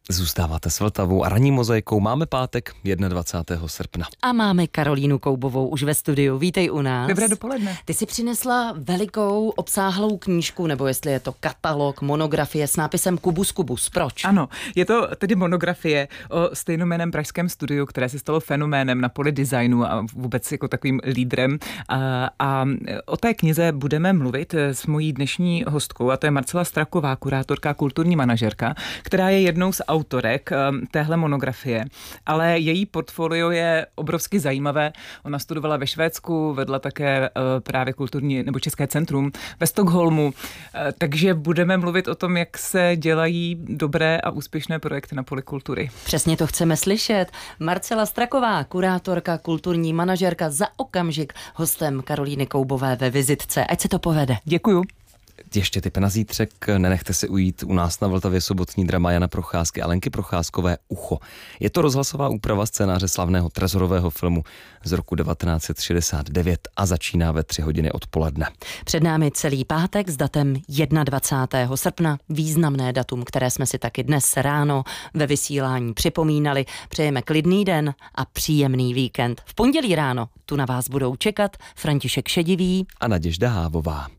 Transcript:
Zůstáváte s Vltavou a ranní mozaikou. Máme pátek 21. srpna. A máme Karolínu Koubovou už ve studiu. Vítej u nás. Dobré dopoledne. Ty si přinesla velikou obsáhlou knížku, nebo jestli je to katalog, monografie s nápisem Kubus Kubus. Proč? Ano, je to tedy monografie o stejnojmenném pražském studiu, které se stalo fenoménem na poli designu a vůbec jako takovým lídrem. A o té knize budeme mluvit s mojí dnešní hostkou, a to je Marcela Straková, kurátorka, kulturní manažerka, která je jednou z autorek téhle monografie, ale její portfolio je obrovsky zajímavé. Ona studovala ve Švédsku, vedla také právě kulturní nebo české centrum ve Stockholmu, takže budeme mluvit o tom, jak se dělají dobré a úspěšné projekty na poli kultury. Přesně to chceme slyšet. Marcela Straková, kurátorka, kulturní manažerka, za okamžik hostem Karolíny Koubové ve vizitce. Ať se to povede. Děkuju. Ještě tip na zítřek, nenechte si ujít u nás na Vltavě sobotní drama Jana Procházky a Lenky Procházkové Ucho. Je to rozhlasová úprava scénáře slavného trezorového filmu z roku 1969 a začíná ve 3 hodiny odpoledne. Před námi celý pátek s datem 21. srpna, významné datum, které jsme si taky dnes ráno ve vysílání připomínali. Přejeme klidný den a příjemný víkend. V pondělí ráno tu na vás budou čekat František Šedivý A Naděžda Hávová.